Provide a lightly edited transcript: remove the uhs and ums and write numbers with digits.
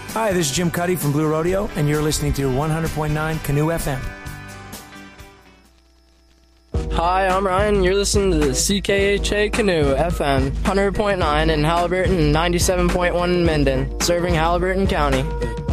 Hi, this is Jim Cuddy from Blue Rodeo, and you're listening to 100.9 Canoe FM. Hi, I'm Ryan. You're listening to the CKHA Canoe FM, 100.9 in Halliburton and 97.1 in Minden, serving Halliburton County.